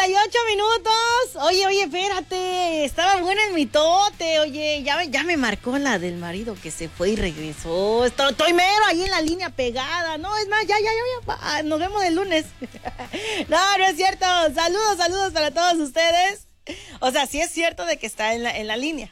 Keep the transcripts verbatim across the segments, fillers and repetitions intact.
y ocho minutos. Oye, oye, espérate. Estaba bueno el mitote. Oye, ya, ya me marcó la del marido que se fue y regresó. Estoy, estoy mero ahí en la línea pegada. No, es más, ya, ya, ya, ya. Nos vemos el lunes. No, no es cierto. Saludos, saludos para todos ustedes. O sea, sí es cierto de que está en la, en la línea.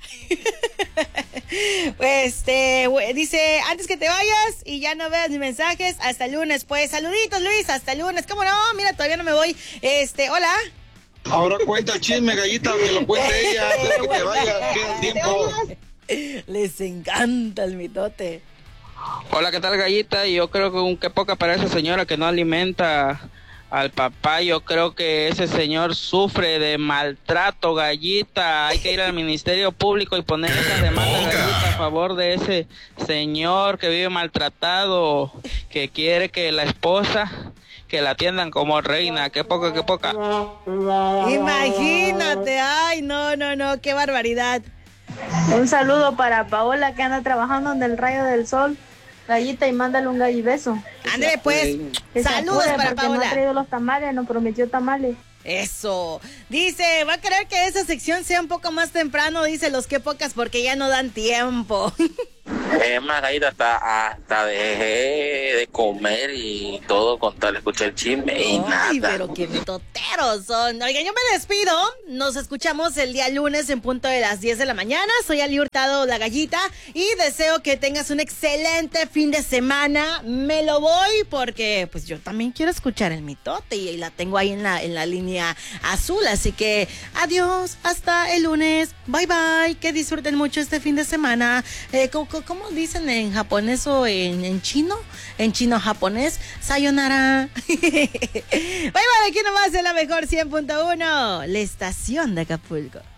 Este, dice, antes que te vayas y ya no veas mis mensajes, hasta el lunes. Pues, saluditos, Luis, hasta el lunes. ¿Cómo no? Mira, todavía no me voy. Este, hola. Ahora cuenta el chisme, Gallita, que lo cuente ella antes de que te vayas. Queda tiempo. Les encanta el mitote. Hola, ¿qué tal, Gallita? Yo creo que qué poca para esa señora que no alimenta al papá. Yo creo que ese señor sufre de maltrato, Gallita. Hay que ir al Ministerio Público y poner esa demanda, Gallita, a favor de ese señor que vive maltratado, que quiere que la esposa, que la atiendan como reina. Qué poca, qué poca. Imagínate, ay, no, no, no, qué barbaridad. Un saludo para Paola, que anda trabajando en el Rayo del Sol. Gallita, y mándale un gallo y beso. Ándale pues, que saludos para Paola. No ha traído los tamales, nos prometió tamales. Eso. Dice, va a querer que esa sección sea un poco más temprano, dice los que pocas, porque ya no dan tiempo. Es más, Gallita, hasta, hasta dejé de comer y todo con tal escuchar el chisme y Ay, nada. pero qué toteros son. Oigan, yo me despido. Nos escuchamos el día lunes en punto de las diez de la mañana. Soy Ali Hurtado, la Gallita, y deseo que tengas un excelente fin de semana. Me lo voy porque pues yo también quiero escuchar el mitote y la tengo ahí en la, en la línea azul. Así que adiós, hasta el lunes. Bye bye, que disfruten mucho este fin de semana. Eh, ¿cómo, ¿Cómo dicen en japonés o en, en chino? En chino-japonés, sayonara. Bye bye, aquí nomás en la mejor cien punto uno, la estación de Acapulco.